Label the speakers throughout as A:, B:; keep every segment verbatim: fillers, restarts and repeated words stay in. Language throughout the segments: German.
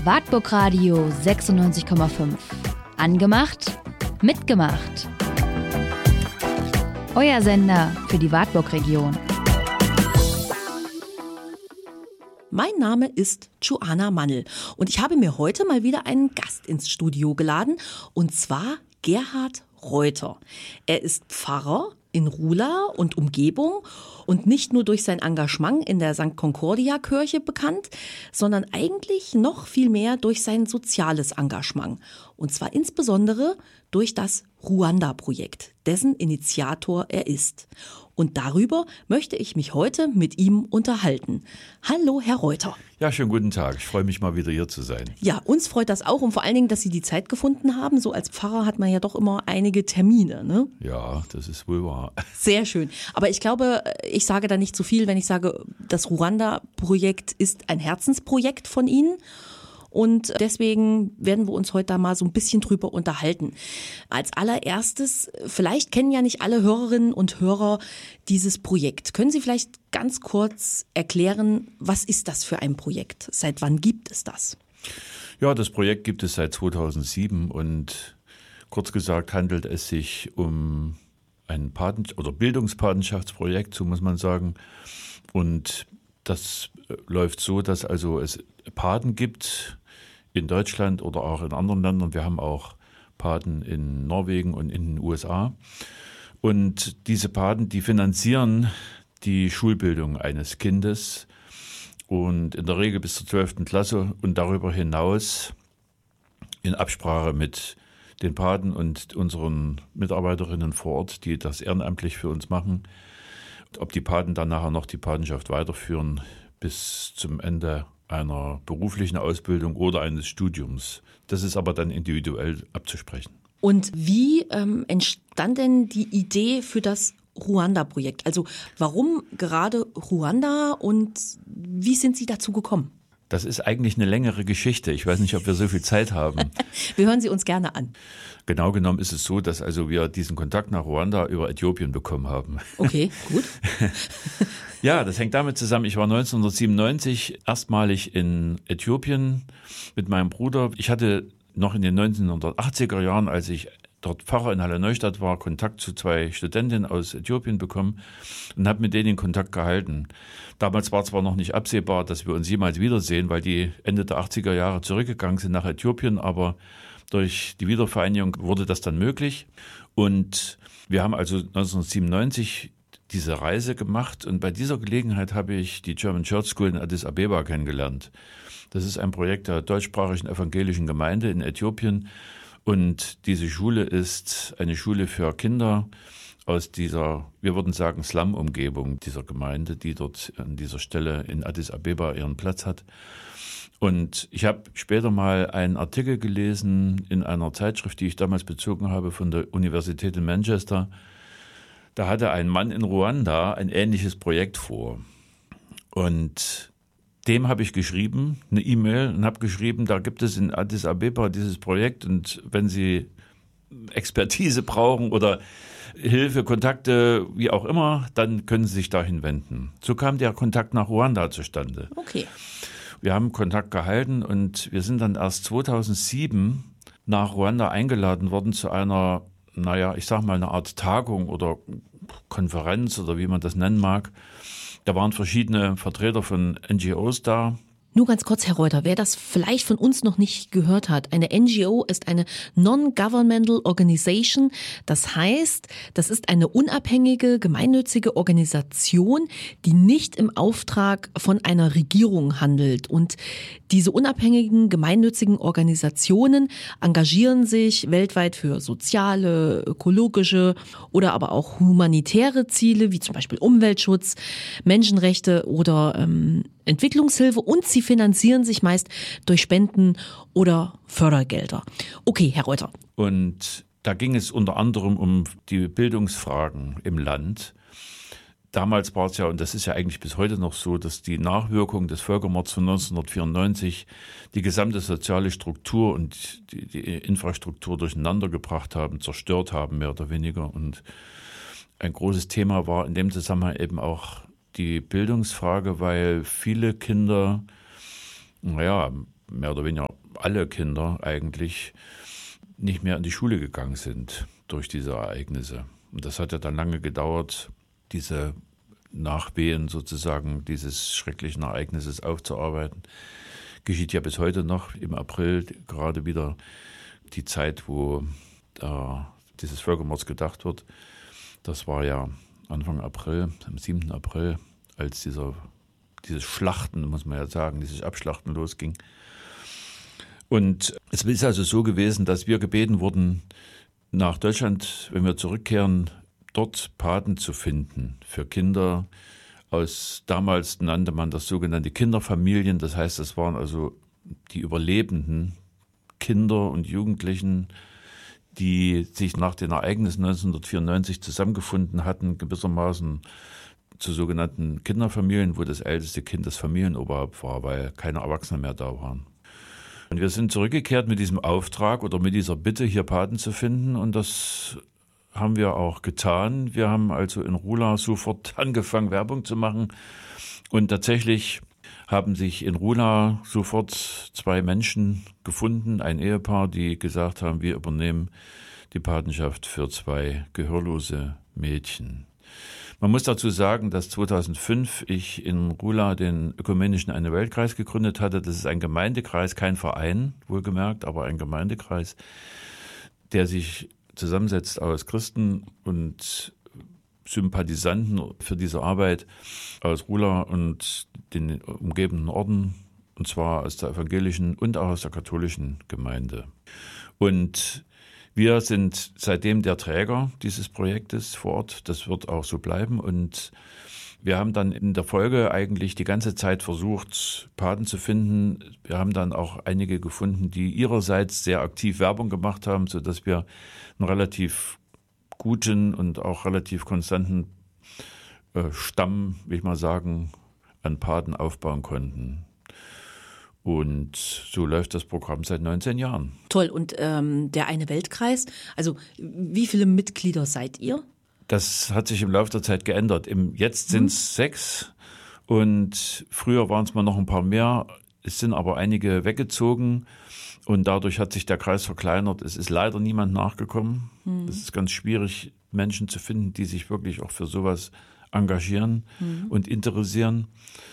A: Wartburg Radio sechsundneunzig Komma fünf. Angemacht, mitgemacht. Euer Sender für die Wartburg-Region.
B: Mein Name ist Joanna Mannl und ich habe mir heute mal wieder einen Gast ins Studio geladen, und zwar Gerhard Reuter. Er ist Pfarrer in Ruhla und Umgebung und nicht nur durch sein Engagement in der Sankt Concordia-Kirche bekannt, sondern eigentlich noch viel mehr durch sein soziales Engagement. Und zwar insbesondere durch das Ruanda-Projekt, dessen Initiator er ist. Und darüber möchte ich mich heute mit ihm unterhalten. Hallo, Herr Reuter.
C: Ja, schönen guten Tag. Ich freue mich mal wieder hier zu sein.
B: Ja, uns freut das auch und vor allen Dingen, dass Sie die Zeit gefunden haben. So als Pfarrer hat man ja doch immer einige Termine, ne?
C: Ja, das ist wohl wahr.
B: Sehr schön. Aber ich glaube, ich sage da nicht zu viel, wenn ich sage, das Ruanda-Projekt ist ein Herzensprojekt von Ihnen. Und deswegen werden wir uns heute da mal so ein bisschen drüber unterhalten. Als allererstes, vielleicht kennen ja nicht alle Hörerinnen und Hörer dieses Projekt. Können Sie vielleicht ganz kurz erklären, was ist das für ein Projekt? Seit wann gibt es das?
C: Ja, das Projekt gibt es seit zweitausendsieben und kurz gesagt handelt es sich um ein Paten- oder Bildungspatenschaftsprojekt, so muss man sagen. Und das läuft so, dass also es Paten gibt in Deutschland oder auch in anderen Ländern. Wir haben auch Paten in Norwegen und in den U S A. Und diese Paten, die finanzieren die Schulbildung eines Kindes und in der Regel bis zur zwölften Klasse und darüber hinaus in Absprache mit den Paten und unseren Mitarbeiterinnen vor Ort, die das ehrenamtlich für uns machen. Ob die Paten dann nachher noch die Patenschaft weiterführen bis zum Ende einer beruflichen Ausbildung oder eines Studiums. Das ist aber dann individuell abzusprechen.
B: Und wie ähm, entstand denn die Idee für das Ruanda-Projekt? Also warum gerade Ruanda und wie sind Sie dazu gekommen?
C: Das ist eigentlich eine längere Geschichte. Ich weiß nicht, ob wir so viel Zeit haben.
B: Wir hören sie uns gerne an.
C: Genau genommen ist es so, dass also wir diesen Kontakt nach Ruanda über Äthiopien bekommen haben.
B: Okay, gut.
C: Ja, das hängt damit zusammen. Ich war neunzehnhundertsiebenundneunzig erstmalig in Äthiopien mit meinem Bruder. Ich hatte noch in den neunzehnhundertachtziger Jahren, als ich dort Pfarrer in Halle Neustadt war, Kontakt zu zwei Studentinnen aus Äthiopien bekommen und habe mit denen in Kontakt gehalten. Damals war zwar noch nicht absehbar, dass wir uns jemals wiedersehen, weil die Ende der achtziger Jahre zurückgegangen sind nach Äthiopien, aber durch die Wiedervereinigung wurde das dann möglich. Und wir haben also neunzehnhundertsiebenundneunzig diese Reise gemacht und bei dieser Gelegenheit habe ich die German Church School in Addis Abeba kennengelernt. Das ist ein Projekt der deutschsprachigen evangelischen Gemeinde in Äthiopien und diese Schule ist eine Schule für Kinder aus dieser, wir würden sagen, Slum-Umgebung dieser Gemeinde, die dort an dieser Stelle in Addis Abeba ihren Platz hat. Und ich habe später mal einen Artikel gelesen in einer Zeitschrift, die ich damals bezogen habe von der Universität in Manchester. Da hatte ein Mann in Ruanda ein ähnliches Projekt vor. Und dem habe ich geschrieben, eine E-Mail, und habe geschrieben, da gibt es in Addis Abeba dieses Projekt und wenn Sie Expertise brauchen oder Hilfe, Kontakte, wie auch immer, dann können Sie sich dahin wenden. So kam der Kontakt nach Ruanda zustande.
B: Okay.
C: Wir haben Kontakt gehalten und wir sind dann erst zweitausendsieben nach Ruanda eingeladen worden zu einer, naja, ich sag mal eine Art Tagung oder Konferenz oder wie man das nennen mag. Da waren verschiedene Vertreter von N G Os da.
B: Nur ganz kurz, Herr Reuter, wer das vielleicht von uns noch nicht gehört hat. Eine N G O ist eine Non-Governmental Organization. Das heißt, das ist eine unabhängige, gemeinnützige Organisation, die nicht im Auftrag von einer Regierung handelt. Und diese unabhängigen, gemeinnützigen Organisationen engagieren sich weltweit für soziale, ökologische oder aber auch humanitäre Ziele, wie zum Beispiel Umweltschutz, Menschenrechte oder ähm, Entwicklungshilfe, und sie finanzieren sich meist durch Spenden oder Fördergelder. Okay, Herr Reuter.
C: Und da ging es unter anderem um die Bildungsfragen im Land. Damals war es ja, und das ist ja eigentlich bis heute noch so, dass die Nachwirkungen des Völkermords von neunzehnhundertvierundneunzig die gesamte soziale Struktur und die, die Infrastruktur durcheinander gebracht haben, zerstört haben, mehr oder weniger. Und ein großes Thema war in dem Zusammenhang eben auch die Bildungsfrage, weil viele Kinder, naja, mehr oder weniger alle Kinder eigentlich nicht mehr in die Schule gegangen sind durch diese Ereignisse. Und das hat ja dann lange gedauert, diese Nachwehen sozusagen dieses schrecklichen Ereignisses aufzuarbeiten. Geschieht ja bis heute noch im April gerade wieder die Zeit, wo äh, dieses Völkermords gedacht wird. Das war ja Anfang April, am siebten April, als dieser, dieses Schlachten, muss man ja sagen, dieses Abschlachten losging. Und es ist also so gewesen, dass wir gebeten wurden, nach Deutschland, wenn wir zurückkehren, dort Paten zu finden für Kinder aus, damals nannte man das sogenannte Kinderfamilien. Das heißt, das waren also die überlebenden Kinder und Jugendlichen, die sich nach den Ereignissen neunzehnhundertvierundneunzig zusammengefunden hatten, gewissermaßen zu sogenannten Kinderfamilien, wo das älteste Kind das Familienoberhaupt war, weil keine Erwachsenen mehr da waren. Und wir sind zurückgekehrt mit diesem Auftrag oder mit dieser Bitte, hier Paten zu finden, und das haben wir auch getan. Wir haben also in Ruhla sofort angefangen, Werbung zu machen, und tatsächlich haben sich in Ruhla sofort zwei Menschen gefunden, ein Ehepaar, die gesagt haben, wir übernehmen die Patenschaft für zwei gehörlose Mädchen. Man muss dazu sagen, dass zweitausendfünf ich in Ruhla den Ökumenischen Eine-Welt-Kreis gegründet hatte. Das ist ein Gemeindekreis, kein Verein, wohlgemerkt, aber ein Gemeindekreis, der sich zusammensetzt aus Christen und Sympathisanten für diese Arbeit aus Ruhla und den umgebenden Orten, und zwar aus der evangelischen und auch aus der katholischen Gemeinde. Und wir sind seitdem der Träger dieses Projektes vor Ort. Das wird auch so bleiben. Und wir haben dann in der Folge eigentlich die ganze Zeit versucht, Paten zu finden. Wir haben dann auch einige gefunden, die ihrerseits sehr aktiv Werbung gemacht haben, sodass wir einen relativ guten und auch relativ konstanten äh, Stamm, will ich mal sagen, an Paten aufbauen konnten. Und so läuft das Programm seit neunzehn Jahren.
B: Toll. Und ähm, der Eine-Welt-Kreis, also wie viele Mitglieder seid ihr?
C: Das hat sich im Laufe der Zeit geändert. Im, jetzt sind es hm. sechs und früher waren es mal noch ein paar mehr. Es sind aber einige weggezogen und dadurch hat sich der Kreis verkleinert. Es ist leider niemand nachgekommen. Hm. Es ist ganz schwierig, Menschen zu finden, die sich wirklich auch für sowas engagieren hm. und interessieren.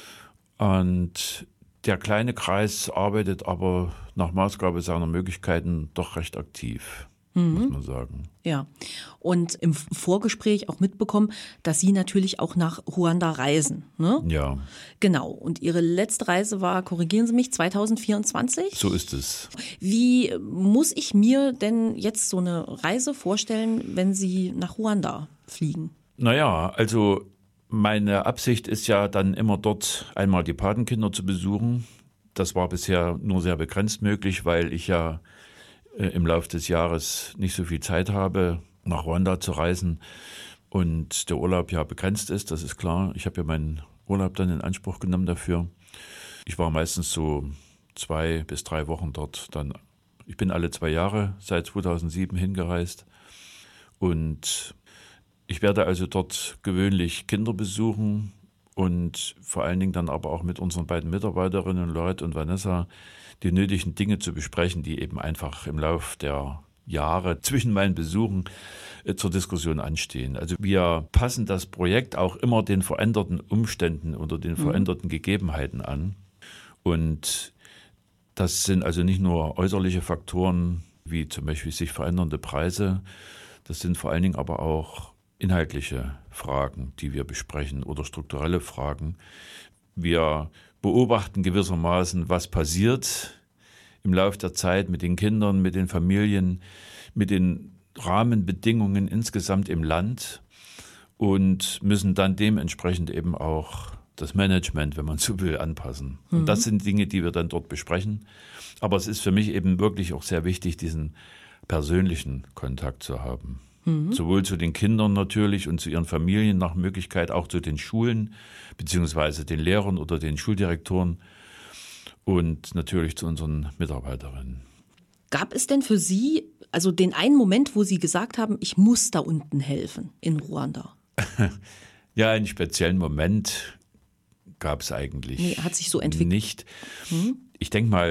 C: Und der kleine Kreis arbeitet aber nach Maßgabe seiner Möglichkeiten doch recht aktiv, mhm. muss man sagen.
B: Ja, und im Vorgespräch auch mitbekommen, dass Sie natürlich auch nach Ruanda reisen, ne?
C: Ja.
B: Genau, und Ihre letzte Reise war, korrigieren Sie mich, zweitausendvierundzwanzig?
C: So ist es.
B: Wie muss ich mir denn jetzt so eine Reise vorstellen, wenn Sie nach Ruanda fliegen?
C: Naja, also meine Absicht ist ja dann immer dort einmal die Patenkinder zu besuchen. Das war bisher nur sehr begrenzt möglich, weil ich ja äh, im Laufe des Jahres nicht so viel Zeit habe, nach Ruanda zu reisen und der Urlaub ja begrenzt ist, das ist klar. Ich habe ja meinen Urlaub dann in Anspruch genommen dafür. Ich war meistens so zwei bis drei Wochen dort. Dann, ich bin alle zwei Jahre seit zweitausendsieben hingereist und ich werde also dort gewöhnlich Kinder besuchen und vor allen Dingen dann aber auch mit unseren beiden Mitarbeiterinnen, Lorette und Vanessa, die nötigen Dinge zu besprechen, die eben einfach im Lauf der Jahre zwischen meinen Besuchen äh, zur Diskussion anstehen. Also wir passen das Projekt auch immer den veränderten Umständen oder den veränderten mhm. Gegebenheiten an. Und das sind also nicht nur äußerliche Faktoren, wie zum Beispiel sich verändernde Preise, das sind vor allen Dingen aber auch inhaltliche Fragen, die wir besprechen oder strukturelle Fragen. Wir beobachten gewissermaßen, was passiert im Laufe der Zeit mit den Kindern, mit den Familien, mit den Rahmenbedingungen insgesamt im Land und müssen dann dementsprechend eben auch das Management, wenn man so will, anpassen. Mhm. Und das sind Dinge, die wir dann dort besprechen. Aber es ist für mich eben wirklich auch sehr wichtig, diesen persönlichen Kontakt zu haben. Mhm. Sowohl zu den Kindern natürlich und zu ihren Familien, nach Möglichkeit auch zu den Schulen, beziehungsweise den Lehrern oder den Schuldirektoren und natürlich zu unseren Mitarbeiterinnen.
B: Gab es denn für Sie also den einen Moment, wo Sie gesagt haben, ich muss da unten helfen in Ruanda?
C: Ja, einen speziellen Moment gab es eigentlich
B: nee, hat sich so entwickelt.
C: nicht. Hm? Ich denke mal,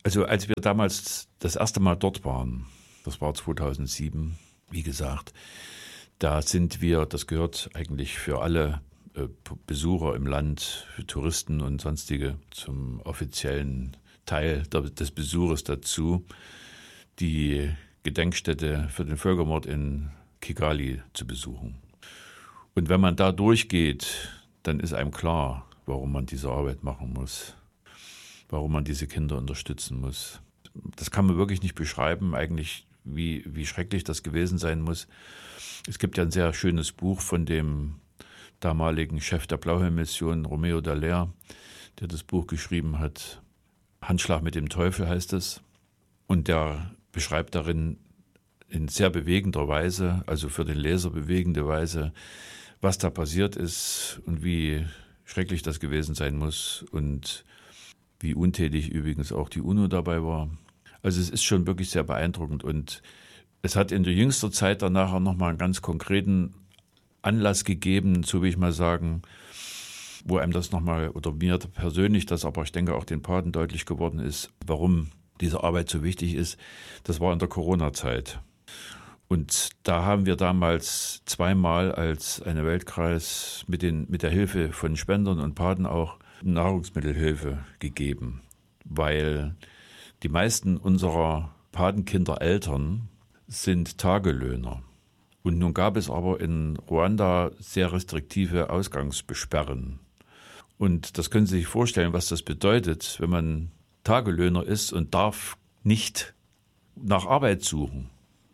C: Also als wir damals das erste Mal dort waren, das war zweitausendsieben, wie gesagt, da sind wir, das gehört eigentlich für alle äh, Besucher im Land, für Touristen und sonstige zum offiziellen Teil der, des Besuches dazu, die Gedenkstätte für den Völkermord in Kigali zu besuchen. Und wenn man da durchgeht, dann ist einem klar, warum man diese Arbeit machen muss, warum man diese Kinder unterstützen muss. Das kann man wirklich nicht beschreiben, eigentlich, wie, wie schrecklich das gewesen sein muss. Es gibt ja ein sehr schönes Buch von dem damaligen Chef der Blauhelm-Mission, Romeo Dallaire, der das Buch geschrieben hat. Handschlag mit dem Teufel heißt es. Und der beschreibt darin in sehr bewegender Weise, also für den Leser bewegende Weise, was da passiert ist und wie schrecklich das gewesen sein muss und wie untätig übrigens auch die UNO dabei war. Also es ist schon wirklich sehr beeindruckend und es hat in der jüngsten Zeit danach auch nochmal einen ganz konkreten Anlass gegeben, so will ich mal sagen, wo einem das nochmal, oder mir persönlich das, aber ich denke auch den Paten deutlich geworden ist, warum diese Arbeit so wichtig ist. Das war in der Corona-Zeit. Und da haben wir damals zweimal als eine Weltkreis mit, den, mit der Hilfe von Spendern und Paten auch Nahrungsmittelhilfe gegeben, weil die meisten unserer Patenkindereltern sind Tagelöhner. Und nun gab es aber in Ruanda sehr restriktive Ausgangsbesperren. Und das können Sie sich vorstellen, was das bedeutet, wenn man Tagelöhner ist und darf nicht nach Arbeit suchen.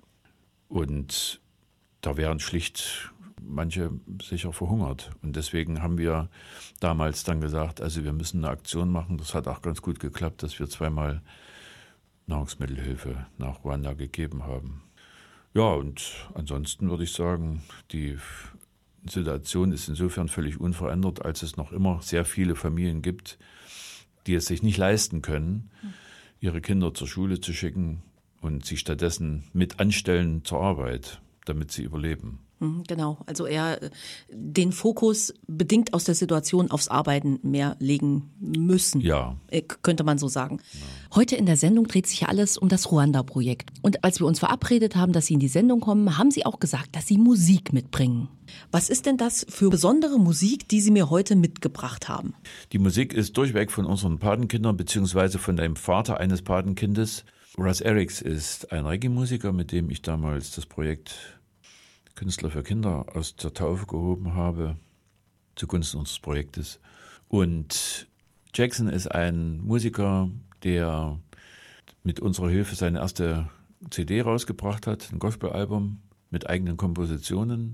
C: Und da wären schlicht manche sicher verhungert. Und deswegen haben wir damals dann gesagt, also wir müssen eine Aktion machen. Das hat auch ganz gut geklappt, dass wir zweimal Nahrungsmittelhilfe nach Ruanda gegeben haben. Ja, und ansonsten würde ich sagen, die Situation ist insofern völlig unverändert, als es noch immer sehr viele Familien gibt, die es sich nicht leisten können, ihre Kinder zur Schule zu schicken und sie stattdessen mit anstellen zur Arbeit, damit sie überleben.
B: Genau, also eher den Fokus bedingt aus der Situation aufs Arbeiten mehr legen müssen,
C: ja.
B: Könnte man so sagen. Ja. Heute in der Sendung dreht sich ja alles um das Ruanda-Projekt. Und als wir uns verabredet haben, dass Sie in die Sendung kommen, haben Sie auch gesagt, dass Sie Musik mitbringen. Was ist denn das für besondere Musik, die Sie mir heute mitgebracht haben?
C: Die Musik ist durchweg von unseren Patenkindern beziehungsweise von dem Vater eines Patenkindes. Russ Erics ist ein Reggae-Musiker, mit dem ich damals das Projekt Künstler für Kinder aus der Taufe gehoben habe, zugunsten unseres Projektes. Und Jackson ist ein Musiker, der mit unserer Hilfe seine erste C D rausgebracht hat, ein Gospel-Album mit eigenen Kompositionen.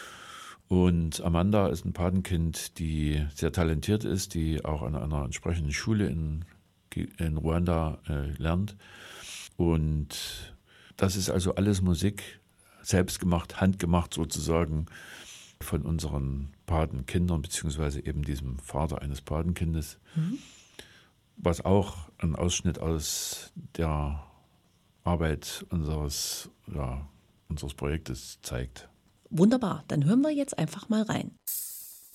C: Und Amanda ist ein Patenkind, die sehr talentiert ist, die auch an einer entsprechenden Schule in, in Ruanda äh, lernt. Und das ist also alles Musik, selbstgemacht, handgemacht sozusagen von unseren Patenkindern, beziehungsweise eben diesem Vater eines Patenkindes, mhm. was auch ein Ausschnitt aus der Arbeit unseres, ja, unseres Projektes zeigt.
B: Wunderbar, dann hören wir jetzt einfach mal rein.